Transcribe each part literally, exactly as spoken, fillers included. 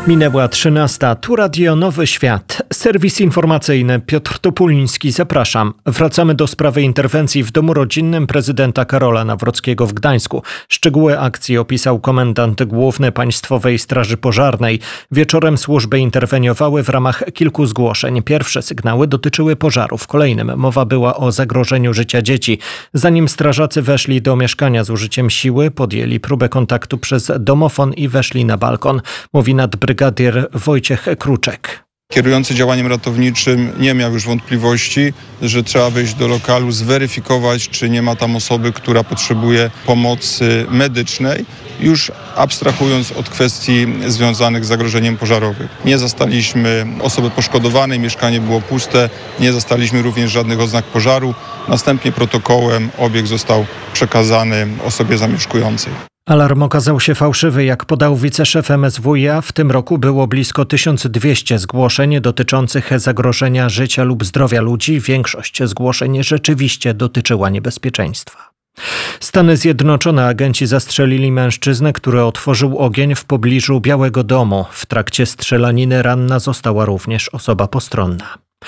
Minęła trzynasta, tu Radio Nowy Świat. Serwis informacyjny Piotr Topuliński, zapraszam. Wracamy do sprawy interwencji w domu rodzinnym prezydenta Karola Nawrockiego w Gdańsku. Szczegóły akcji opisał komendant główny Państwowej Straży Pożarnej. Wieczorem służby interweniowały w ramach kilku zgłoszeń. Pierwsze sygnały dotyczyły pożaru. W kolejnym mowa była o zagrożeniu życia dzieci. Zanim strażacy weszli do mieszkania z użyciem siły, podjęli próbę kontaktu przez domofon i weszli na balkon, mówi nadbrygadier Wojciech Kruczek. Kierujący działaniem ratowniczym nie miał już wątpliwości, że trzeba wejść do lokalu, zweryfikować, czy nie ma tam osoby, która potrzebuje pomocy medycznej, już abstrahując od kwestii związanych z zagrożeniem pożarowym. Nie zastaliśmy osoby poszkodowanej, mieszkanie było puste, nie zastaliśmy również żadnych oznak pożaru. Następnie protokołem obiekt został przekazany osobie zamieszkującej. Alarm okazał się fałszywy. Jak podał wiceszef M S W i A, w tym roku było blisko tysiąc dwieście zgłoszeń dotyczących zagrożenia życia lub zdrowia ludzi. Większość zgłoszeń rzeczywiście dotyczyła niebezpieczeństwa. Stany Zjednoczone agenci zastrzelili mężczyznę, który otworzył ogień w pobliżu Białego Domu. W trakcie strzelaniny ranna została również osoba postronna.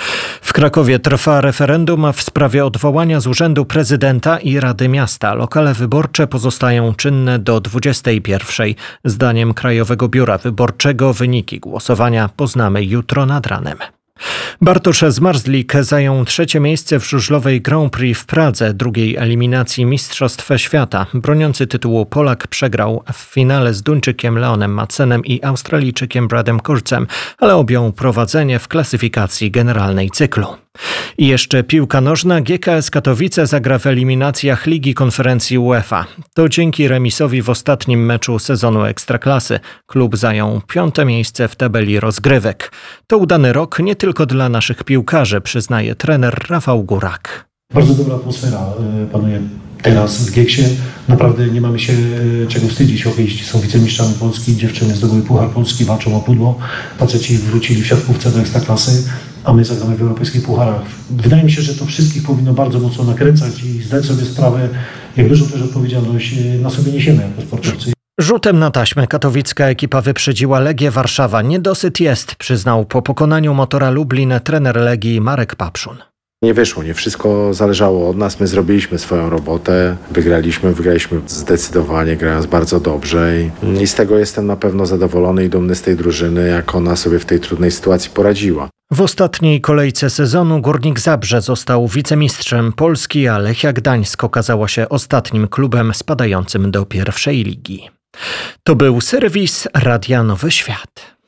W Krakowie trwa referendum w sprawie odwołania z urzędu prezydenta i Rady Miasta. Lokale wyborcze pozostają czynne do dwudziestej pierwszej. Zdaniem Krajowego Biura Wyborczego wyniki głosowania poznamy jutro nad ranem. Bartosz Zmarzlik zajął trzecie miejsce w żużlowej Grand Prix w Pradze, drugiej eliminacji Mistrzostw Świata. Broniący tytułu Polak przegrał w finale z Duńczykiem Leonem Madsenem i Australijczykiem Bradem Kurzem, ale objął prowadzenie w klasyfikacji generalnej cyklu. I jeszcze piłka nożna. G K S Katowice zagra w eliminacjach Ligi Konferencji UEFA. To dzięki remisowi w ostatnim meczu sezonu Ekstraklasy klub zajął piąte miejsce w tabeli rozgrywek. To udany rok nie tylko dla naszych piłkarzy, przyznaje trener Rafał Górak. Bardzo dobra atmosfera panuje teraz w Gieksie. Naprawdę nie mamy się czego wstydzić. Hokeiści są wicemistrzami Polski, dziewczyny zdobyły Puchar Polski, walczą o pudło. Faceci wrócili w siatkówce do Ekstraklasy, a my zagramy w europejskich pucharach. Wydaje mi się, że to wszystkich powinno bardzo mocno nakręcać i zdać sobie sprawę, jak dużą też odpowiedzialność na sobie niesiemy jako sportowcy. Rzutem na taśmę katowicka ekipa wyprzedziła Legię Warszawa. Niedosyt jest, przyznał po pokonaniu Motora Lublin trener Legii Marek Papszun. Nie wyszło, nie wszystko zależało od nas, my zrobiliśmy swoją robotę, wygraliśmy, wygraliśmy zdecydowanie, grając bardzo dobrze i, i z tego jestem na pewno zadowolony i dumny z tej drużyny, jak ona sobie w tej trudnej sytuacji poradziła. W ostatniej kolejce sezonu Górnik Zabrze został wicemistrzem Polski, a Lechia Gdańsk okazała się ostatnim klubem spadającym do pierwszej ligi. To był serwis Radia Nowy Świat.